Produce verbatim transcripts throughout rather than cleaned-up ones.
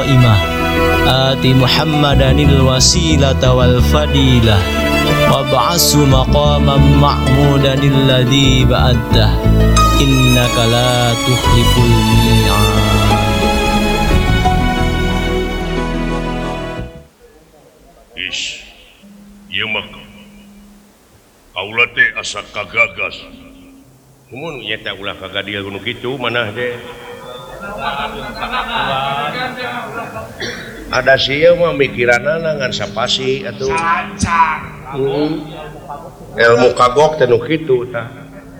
imah ati Muhammadanil wasilata wal fadilah wab'asu maqaman ma'mudanil ladzi ba'addah innaka la tukhliful mi'ad. Is ieu mah kaula teh asa kagagas. Mun nya teh ulah kagadia nu kitu manah teh. Ada sieu mah mikiranna ngan sapasi atuh. Sancang. Heeh. Ilmu kagok teh nu kitu tah.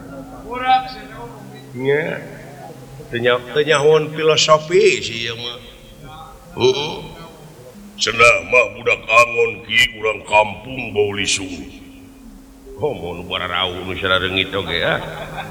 Nya teu teu nyahoan filosofi sieu mah. Heeh. Cenah mah budak angon ki urang kampung bau lisung. Oh mau nu bararau nu sarareungit oge ah.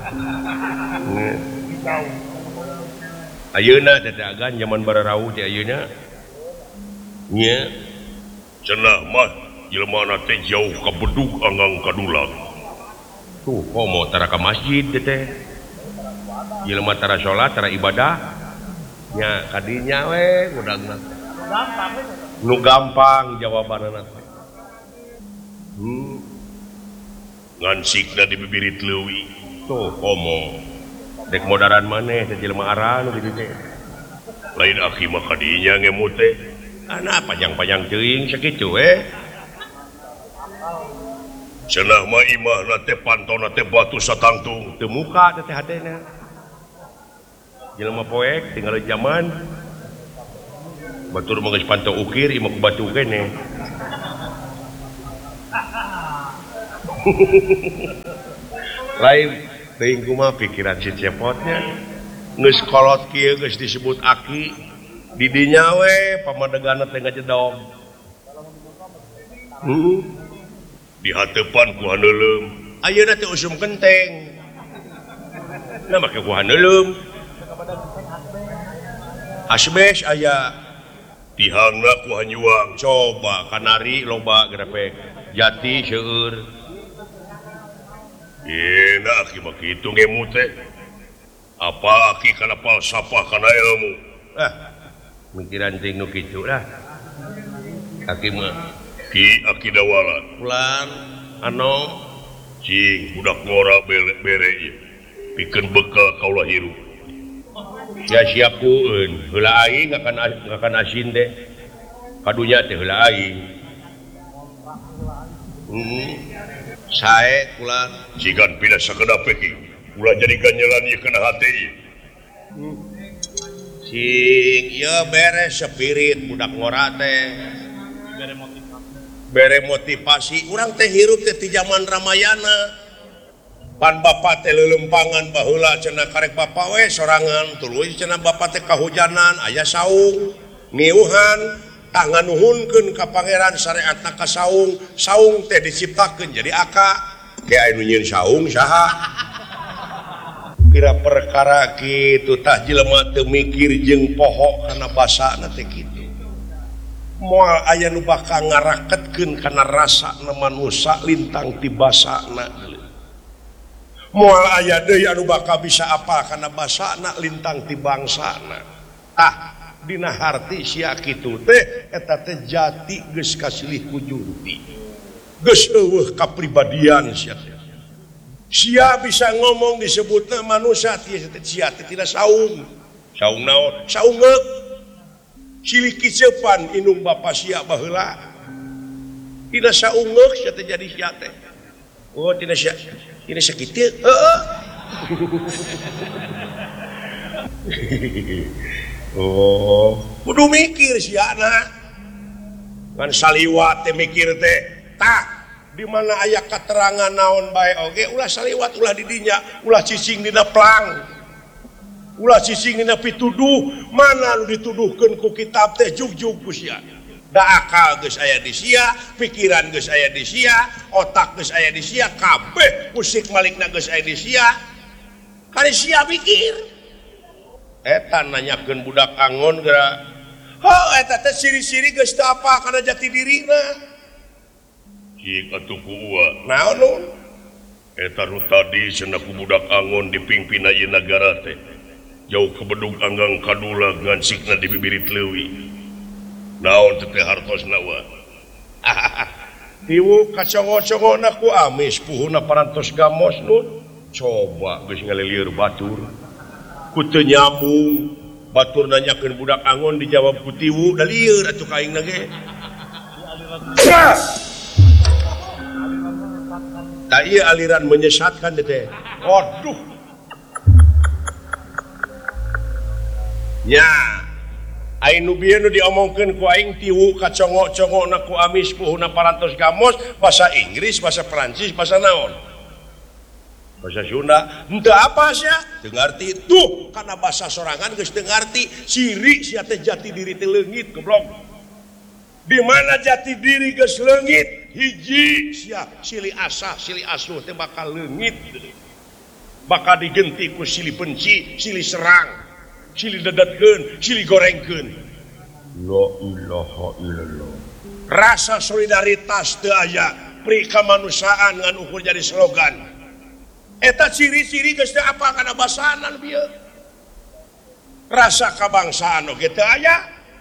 Ayeuna teh agan zaman bararau teh ayeuna. Nya cenah mah jelema teh jauh ka bedug anggang kadulang. Tuh komo tara ka masjid teh. Jelema tara salat tara ibadah. Nya kadinya we budagna. Nu gampang jawabanana teh. Hmm. Ngan sikna di bibirit leuwih. Tuh komo. Dek modaran maneh teh jelema aran kitu teh. Lain aki mah kadinya ngemut teh. Ana panjang-panjang teuing sakitu we. Cenah mah imahna teh pantona teh batu satangtung, teu muka teh hatena. Jelema poek tinggal zaman. Batur mah geus pantau ukir imah ku batu kene. Lain teuing kumaha pikiran si cepotnya. Geus kolot kieu geus disebut aki. Di dinya we pamadegana teh ngajedog. Heeh. Di hatepan ku haneuleum. Ayeuna teh usum genteng. Nah make ku haneuleum. Asbes aya tihangna ku hanyuang coba kanari loba grepek jati seueur. Yeuna aki mah kitu ngemut teh. Apa aki kana falsafah kana ilmu? Ah, mikiran ting nu kitu lah. Aki mah ki aki dawala. Ulan anu cing budak ngora bere ieu. Pikeun bekal kaula hirup. Ya siapkeun, heula aing ngakan ngakan asin teh. Kadunya teh heula aing. Hmm. Sae kula jigan pina sakedap peki. Kula jadikan nyelan ieu kana hate ieu. Cing ieu beres spirit budak ngora teh. Bere motivasi. Bere motivasi. Urang teh hirup teh ti zaman Ramayana. Pan bapa teh leuleumpangan baheula cenah karek bapa we sorangan tuluy cenah bapa teh kahujanan aya saung niuhan tah nganuhunkeun ka pangeran syariatna ka saung saung teh diciptakeun jadi aka ge anu nyieun saung saha kira perkara kitu tah jelema teu mikir jeung poho kana basana teh kitu moal aya nu bakal ngaraketkeun kana rasana manusia lintang ti basana. Moal aya deui anu bakal bisa apa kana basana lintang ti bangsana. Ah, dina harti sia kitu teh eta teh jati geus kasilih ku junti. Geus eueuh kapribadian sia teh. Sia bisa ngomong disebutna manusia ti sia teh tina saung. Saung naon? Saung ngeuk. Silih kicepan indung bapa sia baheula. Tina saung ngeuk sia teh jadi sia teh. Oh, tina sia ini sakit ya? Heeh. Oh, kudu mikir si anak. Ngan saliwat teh mikir teh. Tah, di mana aya keterangan naon bae oge ulah saliwat ulah di dinya, ulah cicing dina plang. Ulah cicing dina pituduh, mana nu dituduhkeun ku kitab teh jugjug ku sia. Da akal geus aya di sia, pikiran geus aya di sia, otak geus aya di sia, kabeh musik malikna geus aya di sia. Kali sia mikir. Eta nanyakeun budak angon geura. Oh, eta teh ciri-ciri geus teu apa kana jati dirina. Cik atuh ku ua. Naon nun? Eta nu tadi cenah ku budak angon dipingpina ieu nagara teh. Jauh ke bedug anggang kadula ngan sikna di bibirit leuwih. naon teh hartosna wa tiwu kacongo-congo ku amis puhuna parantos gamos nun coba geus ngalilieur batur ku teu nyambung batur nanyakeun budak angon dijawab ku tiwu da lieur atuh kaingna ge tak iya aliran menyesatkan teh waduh nya aing nu bieu nu diomongkeun ku aing tiwu kacongo-congona ku amis puhuna parantos gamos bahasa Inggris bahasa Perancis bahasa naon bahasa Sunda henteu apa sia teu ngarti tuh kana bahasa sorangan geus teu ngarti ciri sia teh jati diri teh leungit goblok di mana jati diri geus leungit hiji sia silih asah silih asuh teh bakal leungit bakal digenti ku silih benci silih serang silih dedetkeun silih gorengkeun la ilaha illallah rasa solidaritas teu aya pri kamanusiaan ngan ukur jadi slogan eta ciri-ciri geus teu apa kana basahan bieu rasa kabangsaan oge teu aya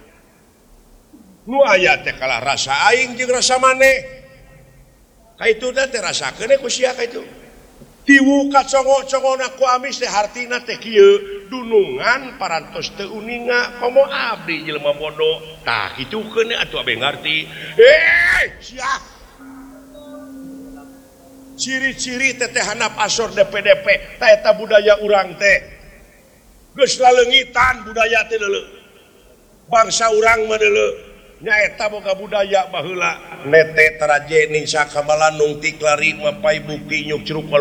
nu aya teh kalah rasa aing jeung rasa maneh kaitu teh rasakeun ku sia kaitu tiwu kacongo-congona ku amis teh hartina teh kieu dunungan parantos teu uninga komo abdi jelema bodoh tah kitukeun atuh abe ngarti eh sia ciri-ciri teteh handap asor D P D P tah eta budaya urang teh geus laleungitan budaya teh deuleu bangsa urang mah deuleu nya eta boga budaya baheula nete taraje ning sakabala nung tiklari mapai bukti nyuk curug